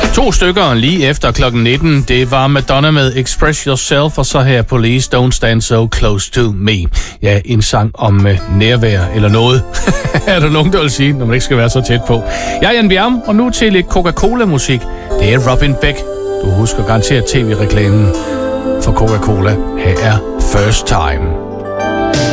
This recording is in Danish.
2 stykker lige efter klokken 19. Det var Madonna med Express Yourself, og så her Police Don't Stand So Close To Me. Ja, en sang om nærvær eller noget. Er der nogen, der vil sige, når man ikke skal være så tæt på. Jeg er Jan Bjerm, og nu til lidt Coca-Cola-musik. Det er Robin Beck. Du husker garanteret tv-reklamen for Coca-Cola. Her er First Time.